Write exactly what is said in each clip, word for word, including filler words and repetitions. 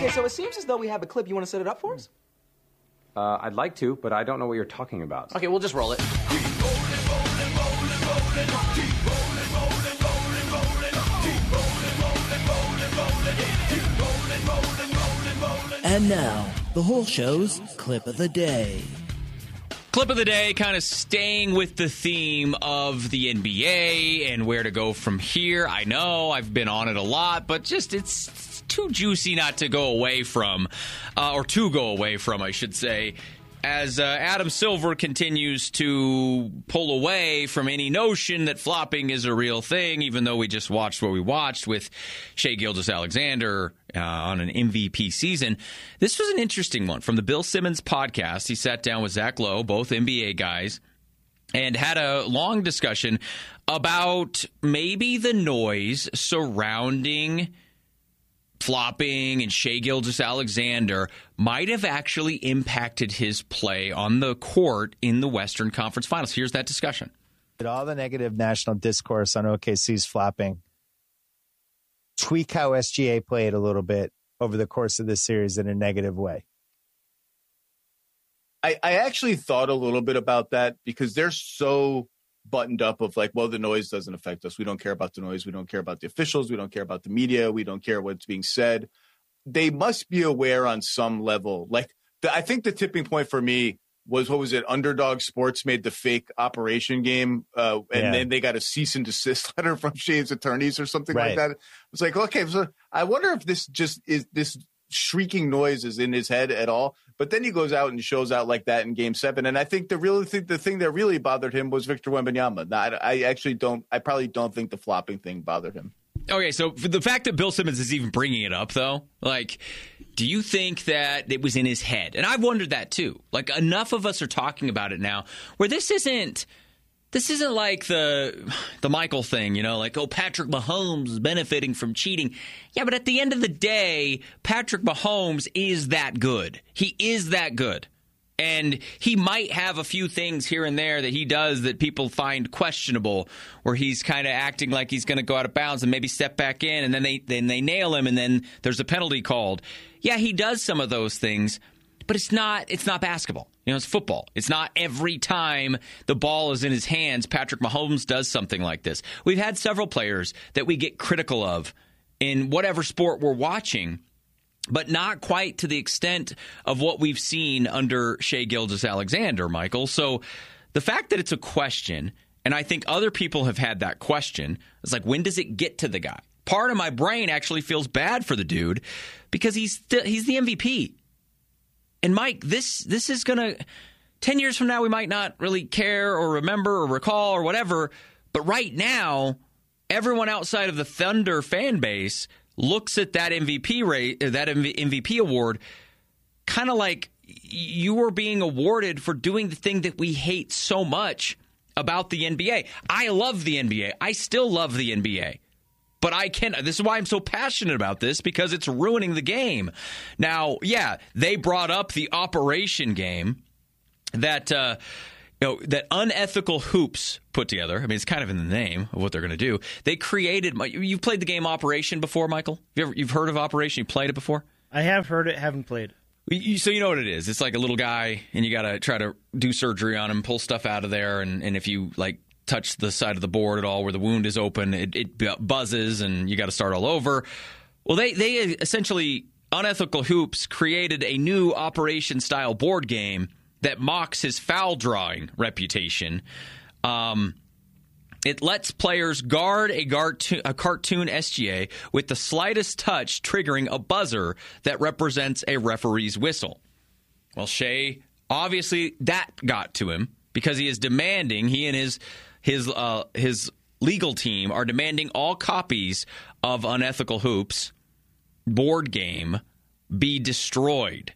Okay, so it seems as though we have a clip. You want to set it up for us? Uh, I'd like to, but I don't know what you're talking about. Okay, we'll just roll it. And now, the whole show's clip of the day. Clip of the day, kind of staying with the theme of the N B A and where to go from here. I know I've been on it a lot, but just it's too juicy not to go away from, uh, or to go away from, I should say, as uh, Adam Silver continues to pull away from any notion that flopping is a real thing, even though we just watched what we watched with Shai Gilgeous-Alexander uh, on an M V P season. This was an interesting one from the Bill Simmons podcast. He sat down with Zach Lowe, both N B A guys, and had a long discussion about maybe the noise surrounding flopping and Shai Gilgeous-Alexander might have actually impacted his play on the court in the Western Conference Finals. Here's that discussion. All the negative national discourse on O K C's flopping, tweak how S G A played a little bit over the course of this series in a negative way. I, I actually thought a little bit about that because they're so buttoned up of like, well, the noise doesn't affect us. We don't care about the noise. We don't care about the officials. We don't care about the media. We don't care what's being said. They must be aware on some level. Like, the, I think the tipping point for me was, what was it? Underdog Sports made the fake operation game, uh, and Yeah. then they got a cease and desist letter from Shai's attorneys or something Right. like that. It's like, okay, so I wonder if this just is this shrieking noise is in his head at all. But then he goes out and shows out like that in Game Seven, and I think the really think the thing that really bothered him was Victor Wembanyama. I, I actually don't. I probably don't think the flopping thing bothered him. Okay, so for the fact that Bill Simmons is even bringing it up, though, like, do you think that it was in his head? And I've wondered that, too. Like, enough of us are talking about it now where this isn't this isn't like the the Michael thing, you know, like, oh, Patrick Mahomes is benefiting from cheating. Yeah, but at the end of the day, Patrick Mahomes is that good. He is that good. And he might have a few things here and there that he does that people find questionable, where he's kind of acting like he's going to go out of bounds and maybe step back in, and then they then they nail him, and then there's a penalty called. Yeah, he does some of those things, but it's not it's not basketball. You know, it's football. It's not every time the ball is in his hands, Patrick Mahomes does something like this. We've had several players that we get critical of in whatever sport we're watching, but not quite to the extent of what we've seen under Shai Gilgeous-Alexander, Michael. So the fact that it's a question, and I think other people have had that question, it's like, when does it get to the guy? Part of my brain actually feels bad for the dude because he's th- he's the M V P. And, Mike, this this is going to – ten years from now, we might not really care or remember or recall or whatever. But right now, everyone outside of the Thunder fan base – looks at that M V P rate, that M V P award, kind of like you were being awarded for doing the thing that we hate so much about the N B A. I love the N B A. I still love the N B A. But I can't. This is why I'm so passionate about this, because it's ruining the game. Now, yeah, they brought up the Operation game that uh, you know, that Unethical Hoops put together. I mean, it's kind of in the name of what they're going to do. They created. You've played the game Operation before, Michael? You ever, you've heard of Operation? You played it before? I have heard it, haven't played it. You, so you know what it is. It's like a little guy, and you got to try to do surgery on him, pull stuff out of there, and, and if you like touch the side of the board at all where the wound is open, it, it buzzes, and you got to start all over. Well, they they essentially, Unethical Hoops created a new Operation-style board game that mocks his foul drawing reputation. Um, it lets players guard a, guard a cartoon S G A with the slightest touch triggering a buzzer that represents a referee's whistle. Well, Shai, obviously that got to him because he is demanding, he and his his uh, his legal team are demanding all copies of Unethical Hoops board game be destroyed.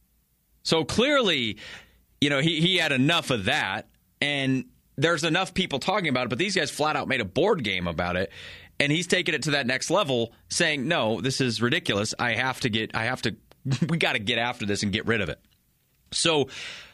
So clearly, you know, he, he had enough of that, and there's enough people talking about it, but these guys flat out made a board game about it, and he's taking it to that next level, saying, no, this is ridiculous. I have to get, I have to, we got to get after this and get rid of it. So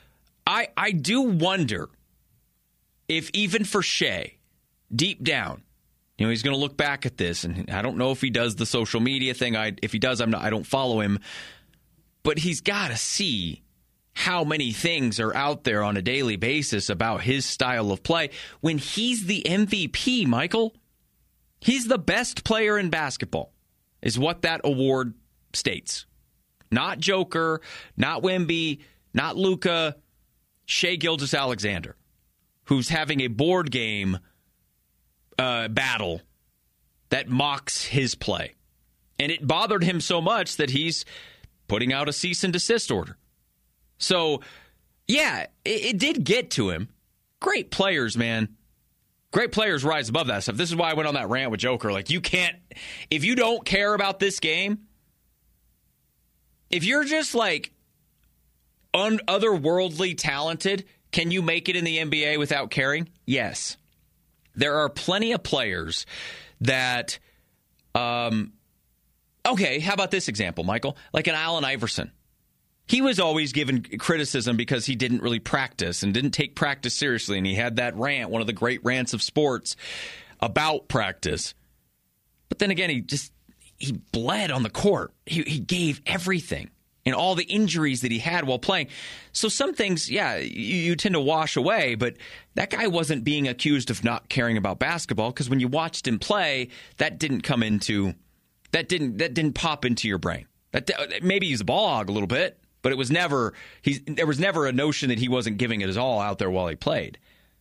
I I do wonder if even for Shai, deep down, You know, he's going to look back at this, and I don't know if he does the social media thing. I, if he does, I'm not, I don't follow him. But he's got to see how many things are out there on a daily basis about his style of play when he's the M V P, Michael. He's the best player in basketball, is what that award states. Not Joker, not Wemby, not Luka, Shai Gilgeous-Alexander, who's having a board game uh, battle that mocks his play. And it bothered him so much that he's putting out a cease and desist order. So, yeah, it, it did get to him. Great players, man. Great players rise above that stuff. This is why I went on that rant with Joker. Like, you can't, if you don't care about this game, if you're just like un- otherworldly talented, can you make it in the N B A without caring? Yes. There are plenty of players that, um, okay, how about this example, Michael? Like an Allen Iverson. He was always given criticism because he didn't really practice and didn't take practice seriously. And he had that rant, one of the great rants of sports, about practice. But then again, he just he bled on the court. He, he gave everything and all the injuries that he had while playing. So some things, yeah, you, you tend to wash away. But that guy wasn't being accused of not caring about basketball because when you watched him play, that didn't come into that didn't that didn't pop into your brain. That maybe he's a ball hog a little bit. But it was never he's there was never a notion that he wasn't giving it his all out there while he played.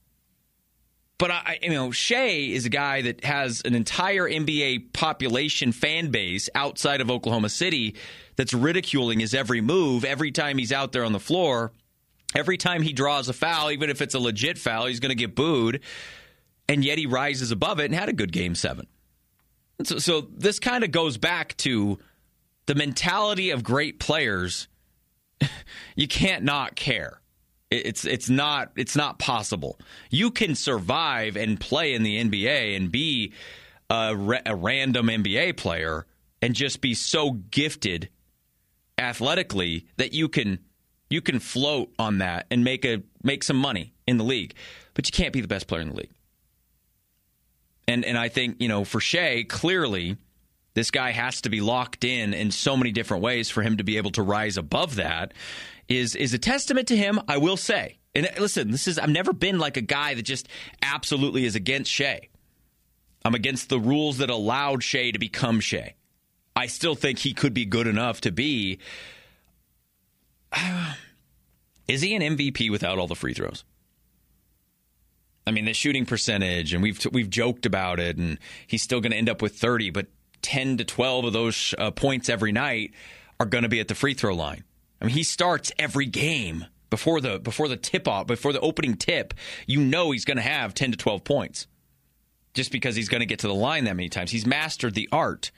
But I, you know, Shai is a guy that has an entire N B A population fan base outside of Oklahoma City that's ridiculing his every move every time he's out there on the floor. Every time he draws a foul, even if it's a legit foul, he's going to get booed. And yet he rises above it and had a good game seven. So, so this kind of goes back to the mentality of great players. You can't not care. It's it's not it's not possible. You can survive and play in the N B A and be a, ra- a random N B A player and just be so gifted athletically that you can you can float on that and make a make some money in the league. But you can't be the best player in the league. And and I think, you know, for Shai, clearly this guy has to be locked in in so many different ways for him to be able to rise above that is is a testament to him, I will say. And listen, this is I've never been like a guy that just absolutely is against Shai. I'm against the rules that allowed Shai to become Shai. I still think he could be good enough to be. Uh, is he an M V P without all the free throws? I mean, the shooting percentage, and we've we've joked about it, and he's still going to end up with thirty, but ten to twelve of those uh, points every night are going to be at the free throw line. I mean, he starts every game before the before the tip off, before the opening tip. You know he's going to have ten to twelve points just because he's going to get to the line that many times. He's mastered the art.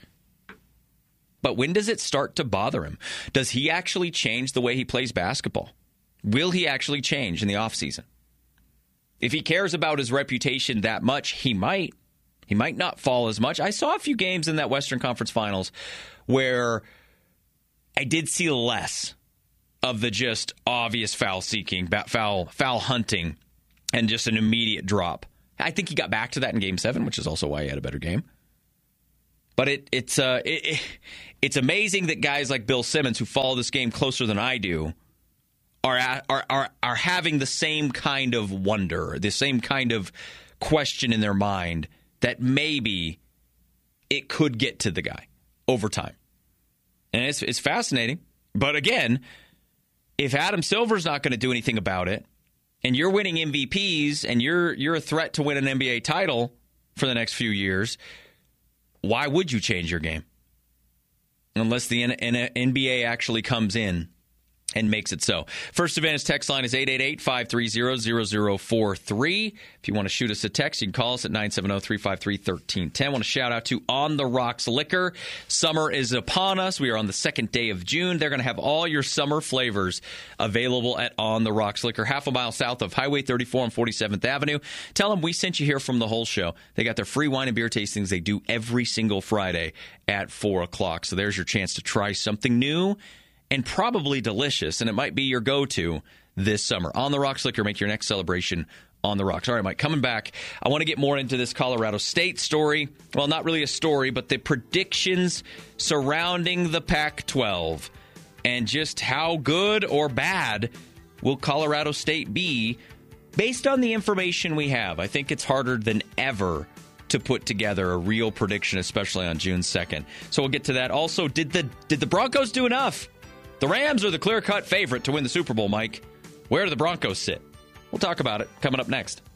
But when does it start to bother him? Does he actually change the way he plays basketball? Will he actually change in the offseason? If he cares about his reputation that much, he might. He might not fall as much. I saw a few games in that Western Conference Finals where I did see less of the just obvious foul seeking, foul foul hunting, and just an immediate drop. I think he got back to that in Game Seven, which is also why he had a better game. But it, it's uh, it, it, it's amazing that guys like Bill Simmons, who follow this game closer than I do, are are are are having the same kind of wonder, the same kind of question in their mind that maybe it could get to the guy over time. And it's it's fascinating. But again, if Adam Silver's not going to do anything about it, and you're winning M V Ps, and you're you're a threat to win an N B A title for the next few years, why would you change your game? Unless the N B A actually comes in and makes it so. First Advantage text line is eight eight eight, five three zero, zero zero four three. If you want to shoot us a text, you can call us at nine seven zero, three five three, one three one zero. I want to shout out to On the Rocks Liquor. Summer is upon us. We are on the second day of June. They're going to have all your summer flavors available at On the Rocks Liquor, half a mile south of Highway thirty-four on forty-seventh Avenue. Tell them we sent you here from the whole show. They got their free wine and beer tastings they do every single Friday at four o'clock. So there's your chance to try something new and probably delicious, and it might be your go-to this summer. On the Rocks Liquor, make your next celebration on the rocks. All right, Mike, coming back, I want to get more into this Colorado State story. Well, not really a story, but the predictions surrounding the Pac twelve and just how good or bad will Colorado State be based on the information we have. I think it's harder than ever to put together a real prediction, especially on June second. So we'll get to that. Also, did the did the Broncos do enough? The Rams are the clear-cut favorite to win the Super Bowl, Mike. Where do the Broncos sit? We'll talk about it coming up next.